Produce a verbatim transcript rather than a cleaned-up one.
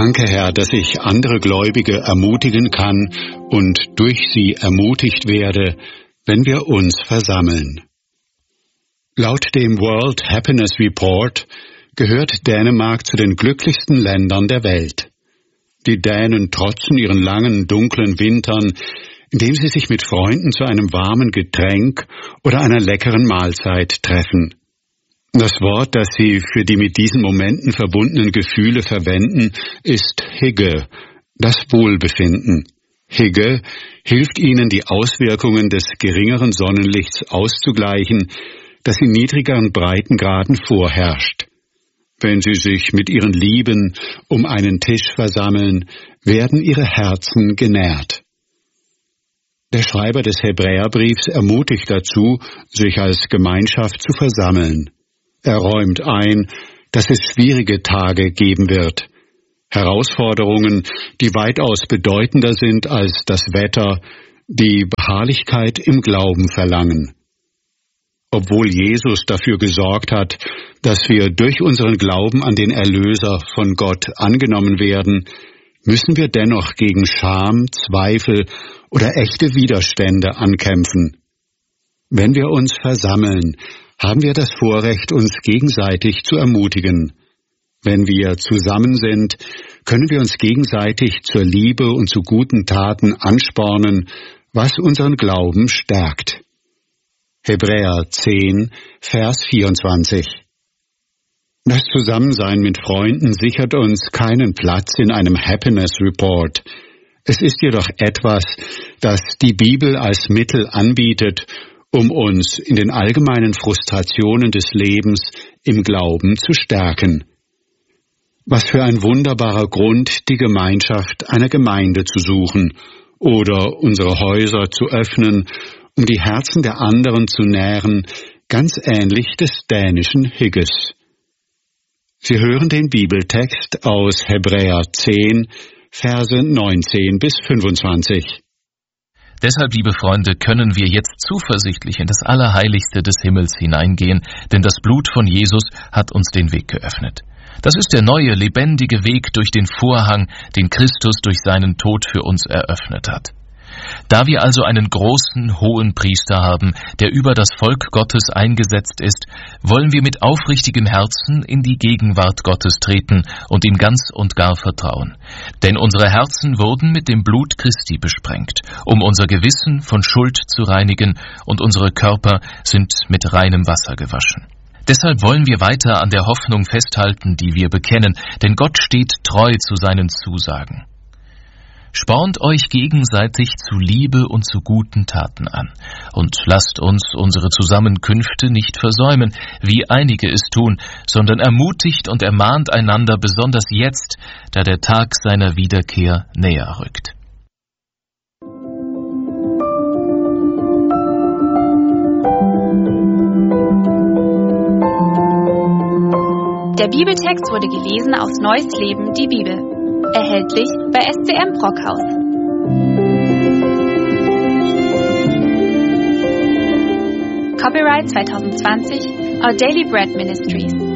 Danke, Herr, dass ich andere Gläubige ermutigen kann und durch sie ermutigt werde, wenn wir uns versammeln. Laut dem World Happiness Report gehört Dänemark zu den glücklichsten Ländern der Welt. Die Dänen trotzen ihren langen, dunklen Wintern, indem sie sich mit Freunden zu einem warmen Getränk oder einer leckeren Mahlzeit treffen. Das Wort, das sie für die mit diesen Momenten verbundenen Gefühle verwenden, ist Hygge, das Wohlbefinden. Hygge hilft ihnen, die Auswirkungen des geringeren Sonnenlichts auszugleichen, das in niedrigeren Breitengraden vorherrscht. Wenn sie sich mit ihren Lieben um einen Tisch versammeln, werden ihre Herzen genährt. Der Schreiber des Hebräerbriefs ermutigt dazu, sich als Gemeinschaft zu versammeln. Er räumt ein, dass es schwierige Tage geben wird. Herausforderungen, die weitaus bedeutender sind als das Wetter, die Beharrlichkeit im Glauben verlangen. Obwohl Jesus dafür gesorgt hat, dass wir durch unseren Glauben an den Erlöser von Gott angenommen werden, müssen wir dennoch gegen Scham, Zweifel oder echte Widerstände ankämpfen. Wenn wir uns versammeln, haben wir das Vorrecht, uns gegenseitig zu ermutigen. Wenn wir zusammen sind, können wir uns gegenseitig zur Liebe und zu guten Taten anspornen, was unseren Glauben stärkt. Hebräer zehn, Vers vierundzwanzig. Das Zusammensein mit Freunden sichert uns keinen Platz in einem Happiness Report. Es ist jedoch etwas, das die Bibel als Mittel anbietet, um uns in den allgemeinen Frustrationen des Lebens im Glauben zu stärken. Was für ein wunderbarer Grund, die Gemeinschaft einer Gemeinde zu suchen oder unsere Häuser zu öffnen, um die Herzen der anderen zu nähren, ganz ähnlich des dänischen Hygges. Sie hören den Bibeltext aus Hebräer zehn, Verse neunzehn bis fünfundzwanzig. Deshalb, liebe Freunde, können wir jetzt zuversichtlich in das Allerheiligste des Himmels hineingehen, denn das Blut von Jesus hat uns den Weg geöffnet. Das ist der neue, lebendige Weg durch den Vorhang, den Christus durch seinen Tod für uns eröffnet hat. Da wir also einen großen, hohen Priester haben, der über das Volk Gottes eingesetzt ist, wollen wir mit aufrichtigem Herzen in die Gegenwart Gottes treten und ihm ganz und gar vertrauen. Denn unsere Herzen wurden mit dem Blut Christi besprengt, um unser Gewissen von Schuld zu reinigen, und unsere Körper sind mit reinem Wasser gewaschen. Deshalb wollen wir weiter an der Hoffnung festhalten, die wir bekennen, denn Gott steht treu zu seinen Zusagen. Spornt euch gegenseitig zu Liebe und zu guten Taten an und lasst uns unsere Zusammenkünfte nicht versäumen, wie einige es tun, sondern ermutigt und ermahnt einander, besonders jetzt, da der Tag seiner Wiederkehr näher rückt. Der Bibeltext wurde gelesen aus Neues Leben, die Bibel. Erhältlich bei S C M Brockhaus. Copyright zwanzig zwanzig, Our Daily Bread Ministries.